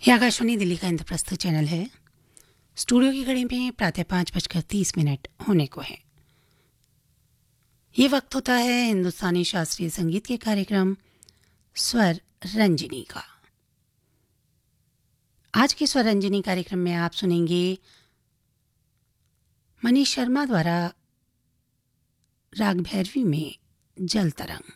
ये आकाशवाणी दिल्ली का इंद्रप्रस्थ चैनल है। स्टूडियो की घड़ी में प्रातः 5:30 होने को है। ये वक्त होता है हिंदुस्तानी शास्त्रीय संगीत के कार्यक्रम स्वर रंजनी का। आज के स्वर रंजनी कार्यक्रम में आप सुनेंगे मनीष शर्मा द्वारा राग भैरवी में जल तरंग।